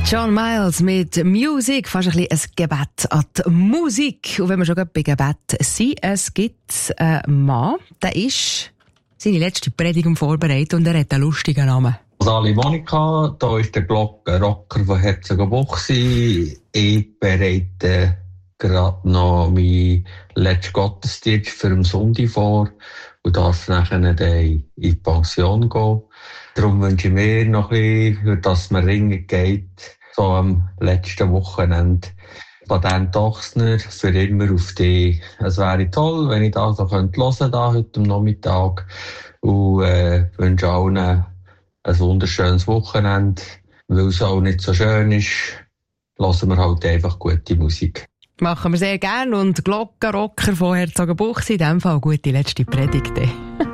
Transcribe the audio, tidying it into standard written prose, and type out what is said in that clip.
John Miles mit Musik, fast ein bisschen ein Gebet an die Musik. Und wenn wir schon bei Gebet sind, es gibt einen Mann, der ist seine letzte Predigt vorbereitet und er hat einen lustigen Namen. Sali Monika, da ist der Glockenrocker von Herzogenbuchsee. Ich bereite gerade noch meinen letzten Gottesdienst für den Sonntag vor und darf nachher dann in die Pension gehen. Darum wünsche ich mir noch ein bisschen, dass man ringen geht, so am letzten Wochenende. Patent Ochsner, für immer auf dich. Es wäre toll, wenn ich das noch hören könnte, da heute am Nachmittag. Und wünsche allen ein wunderschönes Wochenende. Weil es auch nicht so schön ist, hören wir halt einfach gute Musik. Machen wir sehr gerne. Und Glockenrocker von Herzogenbuchsee, in diesem Fall gute letzte Predigt.